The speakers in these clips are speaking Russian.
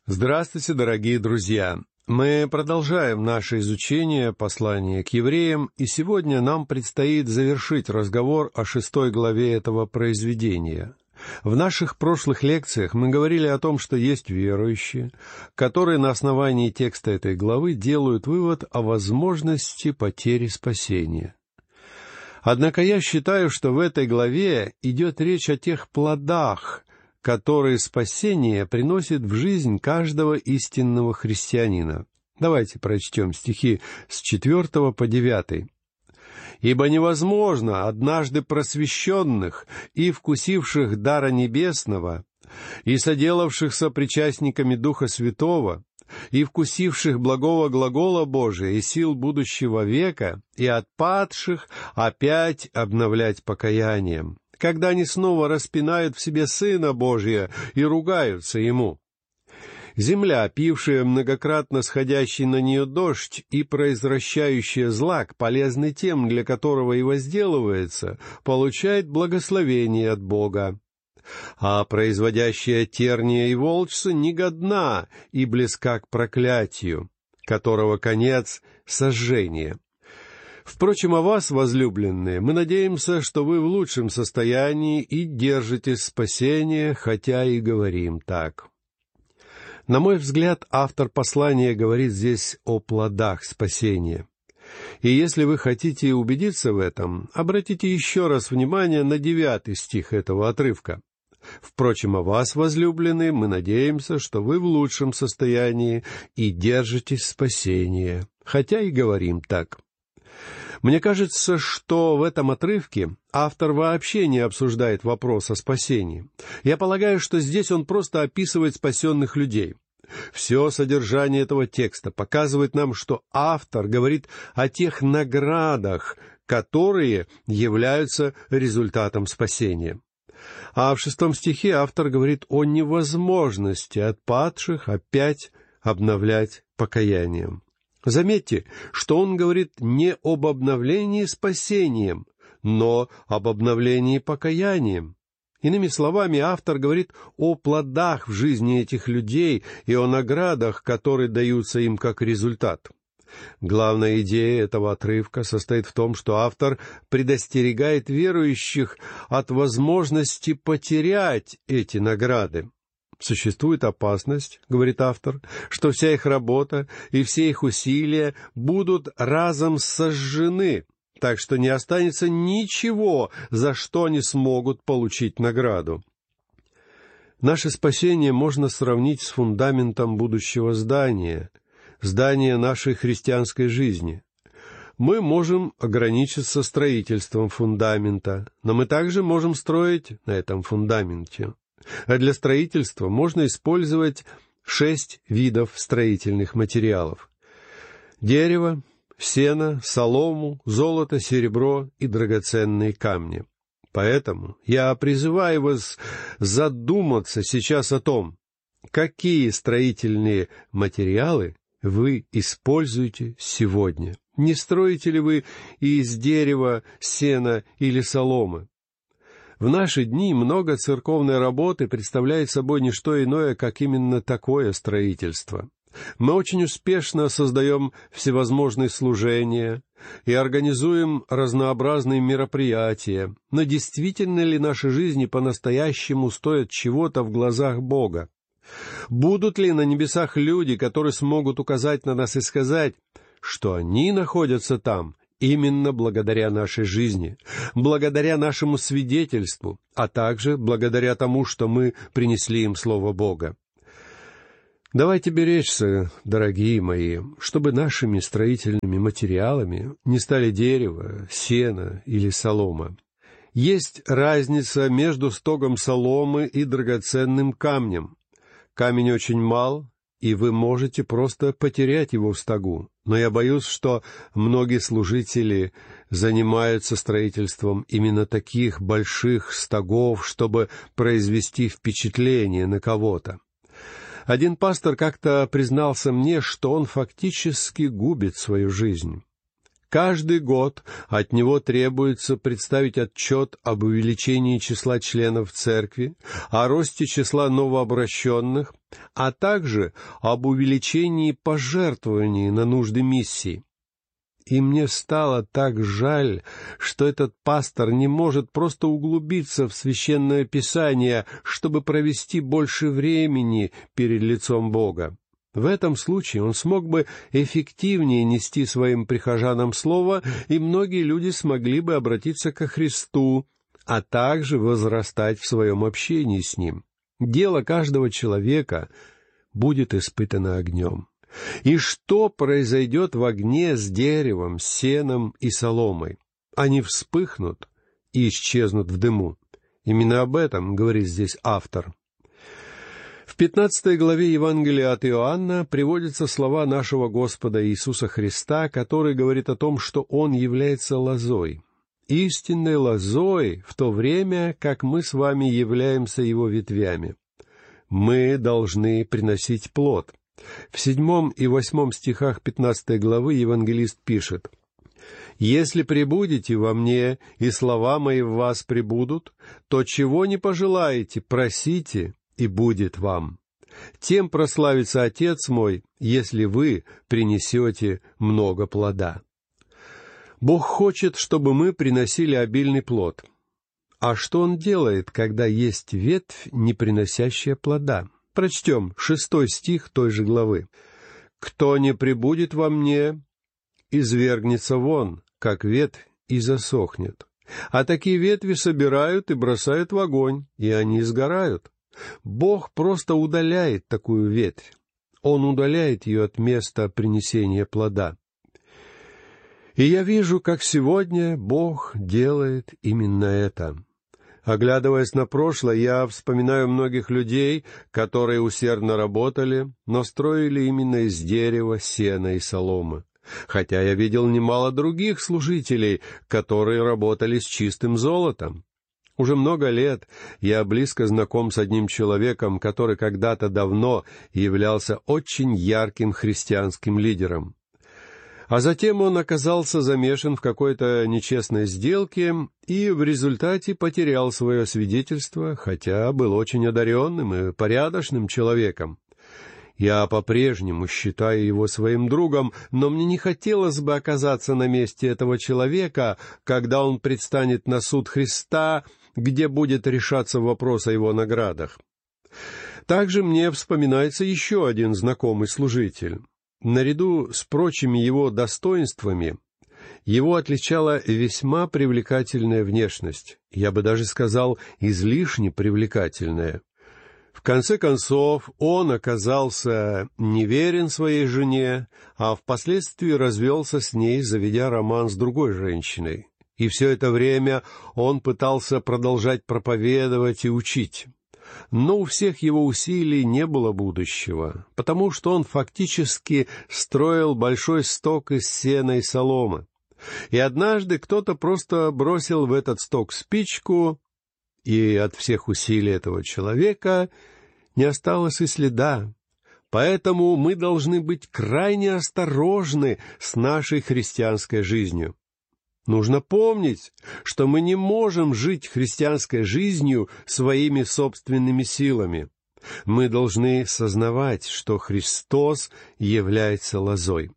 Здравствуйте, дорогие друзья! Мы продолжаем наше изучение послания к евреям, и сегодня нам предстоит завершить разговор о 6 главе этого произведения. В наших прошлых лекциях мы говорили о том, что есть верующие, которые на основании текста этой главы делают вывод о возможности потери спасения. Однако я считаю, что в этой главе идет речь о тех плодах, которые спасение приносит в жизнь каждого истинного христианина. Давайте прочтем стихи с 4 по 9. «Ибо невозможно однажды просвещенных и вкусивших дара небесного, и соделавшихся причастниками Духа Святого, и вкусивших благого глагола Божия и сил будущего века, и отпадших опять обновлять покаянием, когда они снова распинают в себе Сына Божия и ругаются Ему. Земля, пившая многократно сходящий на нее дождь и произвращающая злак, полезный тем, для которого и возделывается, получает благословение от Бога. А производящая терния и волчцы негодна и близка к проклятию, которого конец — сожжение. Впрочем, о вас, возлюбленные, мы надеемся, что вы в лучшем состоянии и держитесь спасения, хотя и говорим так». На мой взгляд, автор послания говорит здесь о плодах спасения. И если вы хотите убедиться в этом, обратите еще раз внимание на 9 стих этого отрывка. «Впрочем, о вас, возлюбленные, мы надеемся, что вы в лучшем состоянии и держитесь спасения, хотя и говорим так». Мне кажется, что в этом отрывке автор вообще не обсуждает вопрос о спасении. Я полагаю, что здесь он просто описывает спасенных людей. Все содержание этого текста показывает нам, что автор говорит о тех наградах, которые являются результатом спасения. А в 6 стихе автор говорит о невозможности отпадших опять обновлять покаянием. Заметьте, что он говорит не об обновлении спасением, но об обновлении покаянием. Иными словами, автор говорит о плодах в жизни этих людей и о наградах, которые даются им как результат. Главная идея этого отрывка состоит в том, что автор предостерегает верующих от возможности потерять эти награды. «Существует опасность, — говорит автор, — что вся их работа и все их усилия будут разом сожжены, так что не останется ничего, за что они смогут получить награду». Наше спасение можно сравнить с фундаментом будущего здания нашей христианской жизни. Мы можем ограничиться строительством фундамента, но мы также можем строить на этом фундаменте. А для строительства можно использовать 6 видов строительных материалов: дерево, сено, солому, золото, серебро и драгоценные камни. Поэтому я призываю вас задуматься сейчас о том, какие строительные материалы вы используете сегодня. Не строите ли вы из дерева, сена или соломы? В наши дни много церковной работы представляет собой не что иное, как именно такое строительство. Мы очень успешно создаем всевозможные служения и организуем разнообразные мероприятия, но действительно ли наши жизни по-настоящему стоят чего-то в глазах Бога? Будут ли на небесах люди, которые смогут указать на нас и сказать, что они находятся там именно благодаря нашей жизни, благодаря нашему свидетельству, а также благодаря тому, что мы принесли им Слово Бога? Давайте беречься, дорогие мои, чтобы нашими строительными материалами не стали дерево, сено или солома. Есть разница между стогом соломы и драгоценным камнем. Камень очень мал, и вы можете просто потерять его в стогу. Но я боюсь, что многие служители занимаются строительством именно таких больших стогов, чтобы произвести впечатление на кого-то. Один пастор как-то признался мне, что он фактически губит свою жизнь. Каждый год от него требуется представить отчет об увеличении числа членов церкви, о росте числа новообращенных, а также об увеличении пожертвований на нужды миссии. И мне стало так жаль, что этот пастор не может просто углубиться в Священное Писание, чтобы провести больше времени перед лицом Бога. В этом случае он смог бы эффективнее нести своим прихожанам Слово, и многие люди смогли бы обратиться ко Христу, а также возрастать в своем общении с Ним. Дело каждого человека будет испытано огнем. И что произойдет в огне с деревом, сеном и соломой? Они вспыхнут и исчезнут в дыму. Именно об этом говорит здесь автор. В 15 главе Евангелия от Иоанна приводятся слова нашего Господа Иисуса Христа, который говорит о том, что Он является лозой. Истинной лозой в то время, как мы с вами являемся Его ветвями. Мы должны приносить плод. В 7 и 8 стихах 15 главы евангелист пишет: «Если пребудете во мне, и слова мои в вас пребудут, то чего не пожелаете, просите, и будет вам. Тем прославится Отец мой, если вы принесете много плода». Бог хочет, чтобы мы приносили обильный плод. А что Он делает, когда есть ветвь, не приносящая плода? Прочтем 6 стих той же главы. «Кто не пребудет во мне, извергнется вон, как ветвь, и засохнет. А такие ветви собирают и бросают в огонь, и они сгорают». Бог просто удаляет такую ветвь. Он удаляет ее от места принесения плода. И я вижу, как сегодня Бог делает именно это. Оглядываясь на прошлое, я вспоминаю многих людей, которые усердно работали, но строили именно из дерева, сена и соломы. Хотя я видел немало других служителей, которые работали с чистым золотом. Уже много лет я близко знаком с одним человеком, который когда-то давно являлся очень ярким христианским лидером. А затем он оказался замешан в какой-то нечестной сделке и в результате потерял свое свидетельство, хотя был очень одаренным и порядочным человеком. Я по-прежнему считаю его своим другом, но мне не хотелось бы оказаться на месте этого человека, когда он предстанет на суд Христа, где будет решаться вопрос о его наградах. Также мне вспоминается еще один знакомый служитель. Наряду с прочими его достоинствами, его отличала весьма привлекательная внешность, я бы даже сказал, излишне привлекательная. В конце концов, он оказался неверен своей жене, а впоследствии развелся с ней, заведя роман с другой женщиной. И все это время он пытался продолжать проповедовать и учить. Но у всех его усилий не было будущего, потому что он фактически строил большой сток из сена и соломы. И однажды кто-то просто бросил в этот сток спичку, и от всех усилий этого человека не осталось и следа. Поэтому мы должны быть крайне осторожны с нашей христианской жизнью. Нужно помнить, что мы не можем жить христианской жизнью своими собственными силами. Мы должны сознавать, что Христос является лозой.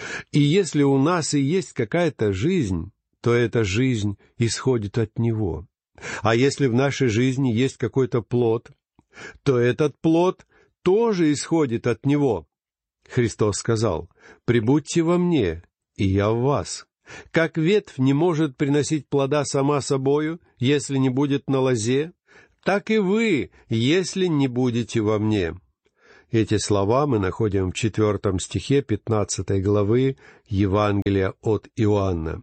И если у нас и есть какая-то жизнь, то эта жизнь исходит от Него. А если в нашей жизни есть какой-то плод, то этот плод тоже исходит от Него. Христос сказал: «Прибудьте во мне, и я в вас». Как ветвь не может приносить плода сама собою, если не будет на лозе, так и вы, если не будете во мне». Эти слова мы находим в 4 стихе 15 главы Евангелия от Иоанна.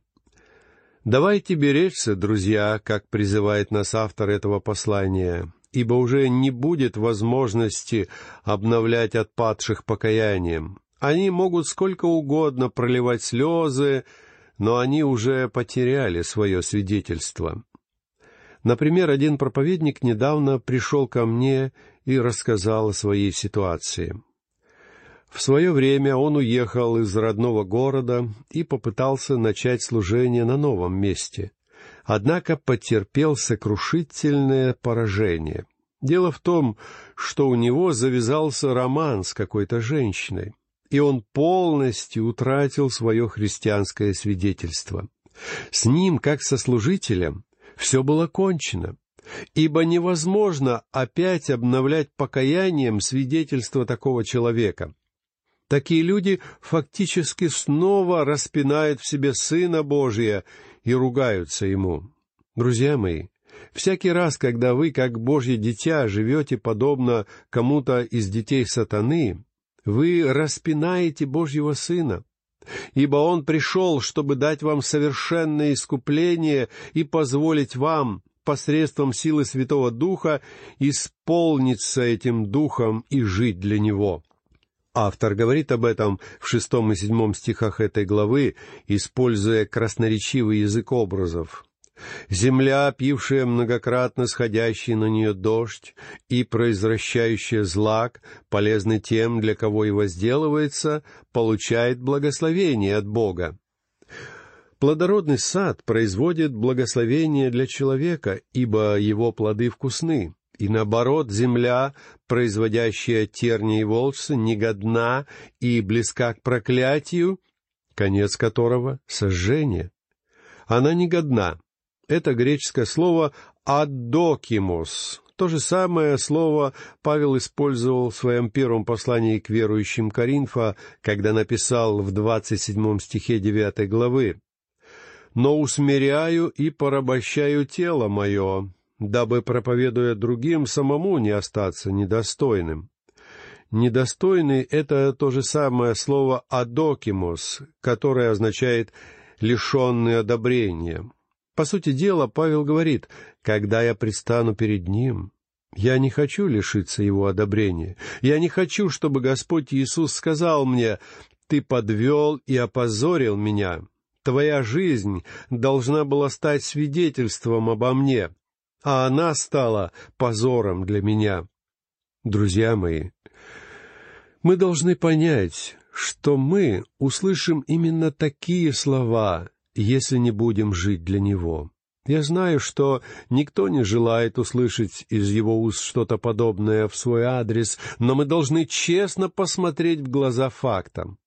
Давайте беречься, друзья, как призывает нас автор этого послания, ибо уже не будет возможности обновлять отпадших покаянием. Они могут сколько угодно проливать слезы, но они уже потеряли свое свидетельство. Например, один проповедник недавно пришел ко мне и рассказал о своей ситуации. В свое время он уехал из родного города и попытался начать служение на новом месте, однако потерпел сокрушительное поражение. Дело в том, что у него завязался роман с какой-то женщиной, и он полностью утратил свое христианское свидетельство. С ним, как со служителем, все было кончено, ибо невозможно опять обновлять покаянием свидетельство такого человека. Такие люди фактически снова распинают в себе Сына Божия и ругаются Ему. Друзья мои, всякий раз, когда вы, как Божье дитя, живете подобно кому-то из детей сатаны, вы распинаете Божьего Сына, ибо Он пришел, чтобы дать вам совершенное искупление и позволить вам посредством силы Святого Духа исполниться этим Духом и жить для Него. Автор говорит об этом в 6 и 7 стихах этой главы, используя красноречивый язык образов. «Земля, пившая многократно сходящий на нее дождь и произвращающая злак, полезный тем, для кого и возделывается, получает благословение от Бога». Плодородный сад производит благословение для человека, ибо его плоды вкусны. И наоборот, земля, производящая терни и волчцы, негодна и близка к проклятию, конец которого — сожжение. Она негодна. Это греческое слово «адокимос». То же самое слово Павел использовал в своем первом послании к верующим Коринфа, когда написал в 27 стихе 9 главы: «Но усмиряю и порабощаю тело мое, дабы, проповедуя другим, самому не остаться недостойным». Недостойный — это то же самое слово «адокимос», которое означает «лишенный одобрения». По сути дела, Павел говорит: «Когда я предстану перед Ним, я не хочу лишиться Его одобрения. Я не хочу, чтобы Господь Иисус сказал мне: „Ты подвел и опозорил меня. Твоя жизнь должна была стать свидетельством обо мне, а она стала позором для меня». Друзья мои, мы должны понять, что мы услышим именно такие слова, если не будем жить для Него. Я знаю, что никто не желает услышать из его уст что-то подобное в свой адрес, но мы должны честно посмотреть в глаза фактам.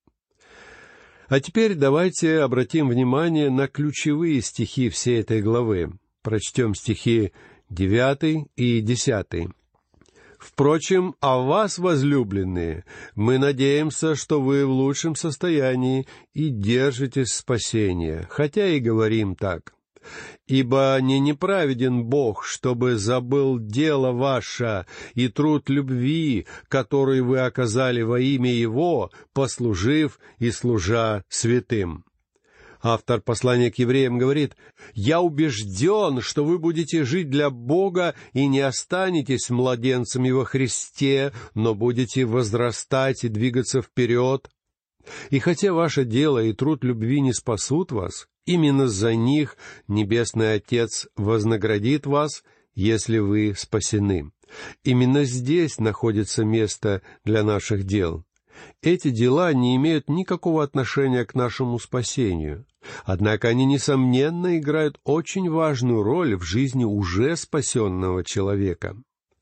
А теперь давайте обратим внимание на ключевые стихи всей этой главы. Прочтем стихи 9 и 10. «Впрочем, о вас, возлюбленные, мы надеемся, что вы в лучшем состоянии и держитесь спасения, хотя и говорим так. Ибо не неправеден Бог, чтобы забыл дело ваше и труд любви, который вы оказали во имя Его, послужив и служа святым». Автор послания к евреям говорит: «Я убежден, что вы будете жить для Бога и не останетесь младенцами во Христе, но будете возрастать и двигаться вперед. И хотя ваше дело и труд любви не спасут вас, именно за них Небесный Отец вознаградит вас, если вы спасены». Именно здесь находится место для наших дел. Эти дела не имеют никакого отношения к нашему спасению, однако они, несомненно, играют очень важную роль в жизни уже спасенного человека.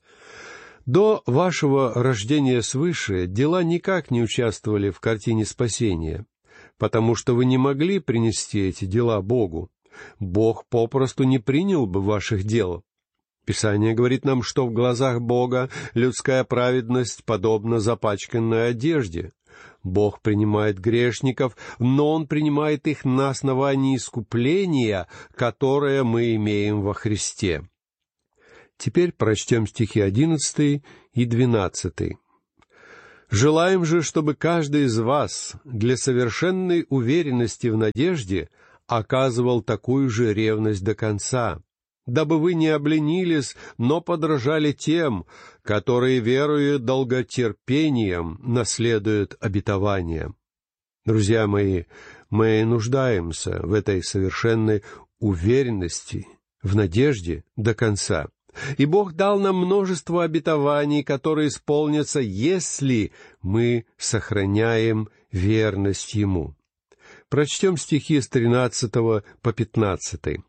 До вашего рождения свыше дела никак не участвовали в картине спасения, потому что вы не могли принести эти дела Богу. Бог попросту не принял бы ваших дел. Писание говорит нам, что в глазах Бога людская праведность подобна запачканной одежде. Бог принимает грешников, но Он принимает их на основании искупления, которое мы имеем во Христе. Теперь прочтем стихи 11 и 12. «Желаем же, чтобы каждый из вас для совершенной уверенности в надежде оказывал такую же ревность до конца, дабы вы не обленились, но подражали тем, которые, веруя долготерпением, наследуют обетование». Друзья мои, мы нуждаемся в этой совершенной уверенности, в надежде до конца. И Бог дал нам множество обетований, которые исполнятся, если мы сохраняем верность Ему. Прочтем стихи с 13 по 15.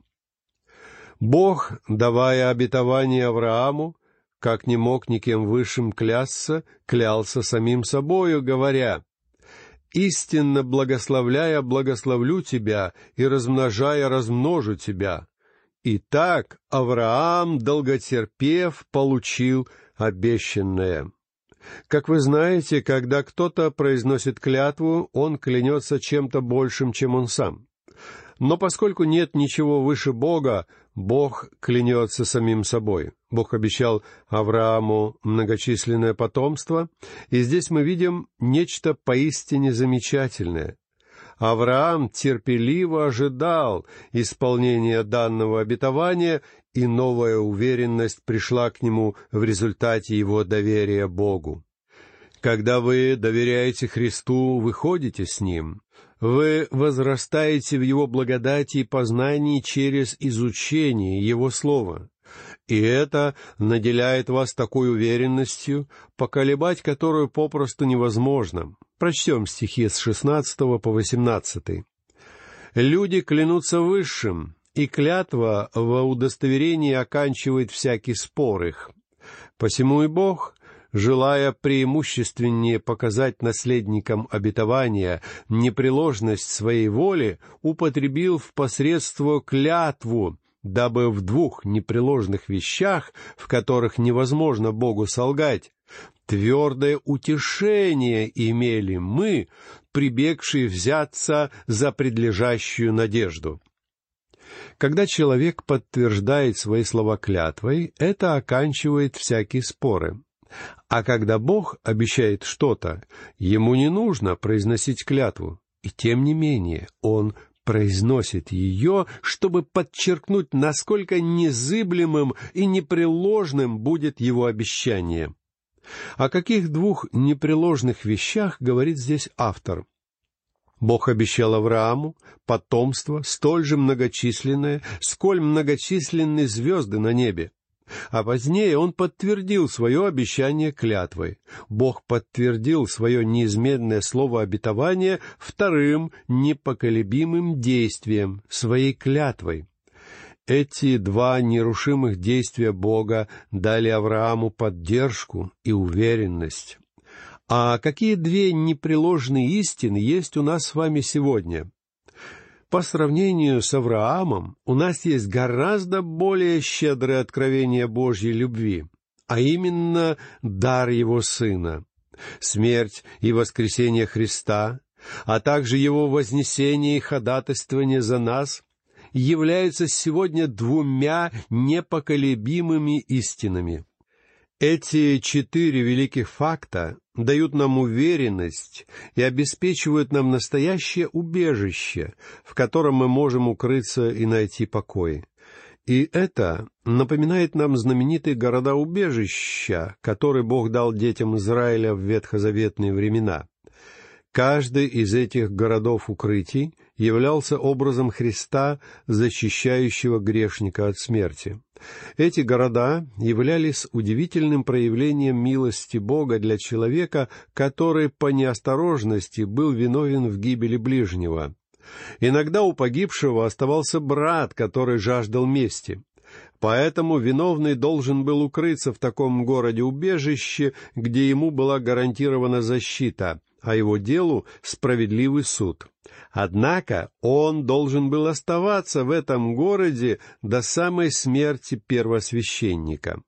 «Бог, давая обетование Аврааму, как не мог никем высшим клясться, клялся самим собою, говоря: «Истинно благословляя, благословлю тебя, и размножая, размножу тебя». Итак, Авраам, долготерпев, получил обещанное. Как вы знаете, когда кто-то произносит клятву, он клянется чем-то большим, чем он сам. Но поскольку нет ничего выше Бога, Бог клянется самим собой. Бог обещал Аврааму многочисленное потомство, и здесь мы видим нечто поистине замечательное. Авраам терпеливо ожидал исполнения данного обетования, и новая уверенность пришла к нему в результате его доверия Богу. Когда вы доверяете Христу, вы ходите с Ним. Вы возрастаете в Его благодати и познании через изучение Его Слова. И это наделяет вас такой уверенностью, поколебать которую попросту невозможно. Прочтем стихи с 16 по 18. «Люди клянутся высшим, и клятва во удостоверении оканчивает всякий спор их. Посему и Бог, желая преимущественнее показать наследникам обетования непреложность своей воли, употребил в посредство клятву, дабы в двух непреложных вещах, в которых невозможно Богу солгать, твердое утешение имели мы, прибегшие взяться за предлежащую надежду». Когда человек подтверждает свои слова клятвой, это оканчивает всякие споры. А когда Бог обещает что-то, ему не нужно произносить клятву. И тем не менее, Он произносит ее, чтобы подчеркнуть, насколько незыблемым и непреложным будет его обещание. О каких двух непреложных вещах говорит здесь автор? Бог обещал Аврааму потомство, столь же многочисленное, сколь многочисленны звезды на небе. А позднее Он подтвердил свое обещание клятвой. Бог подтвердил свое неизменное слово обетования вторым непоколебимым действием, своей клятвой. Эти два нерушимых действия Бога дали Аврааму поддержку и уверенность. А какие две непреложные истины есть у нас с вами сегодня? По сравнению с Авраамом, у нас есть гораздо более щедрое откровение Божьей любви, а именно дар Его Сына. Смерть и воскресение Христа, а также Его вознесение и ходатайствование за нас являются сегодня двумя непоколебимыми истинами. Эти 4 великих факта дают нам уверенность и обеспечивают нам настоящее убежище, в котором мы можем укрыться и найти покой. И это напоминает нам знаменитые города-убежища, которые Бог дал детям Израиля в ветхозаветные времена. Каждый из этих городов-укрытий являлся образом Христа, защищающего грешника от смерти. Эти города являлись удивительным проявлением милости Бога для человека, который по неосторожности был виновен в гибели ближнего. Иногда у погибшего оставался брат, который жаждал мести. Поэтому виновный должен был укрыться в таком городе-убежище, где ему была гарантирована защита, а его делу — справедливый суд. Однако он должен был оставаться в этом городе до самой смерти первосвященника.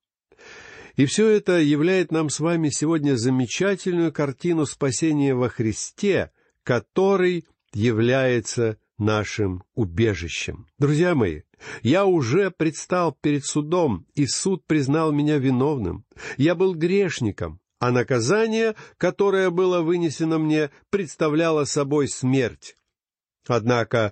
И все это являет нам с вами сегодня замечательную картину спасения во Христе, который является нашим убежищем. Друзья мои, я уже предстал перед судом, и суд признал меня виновным. Я был грешником, а наказание, которое было вынесено мне, представляло собой смерть. Однако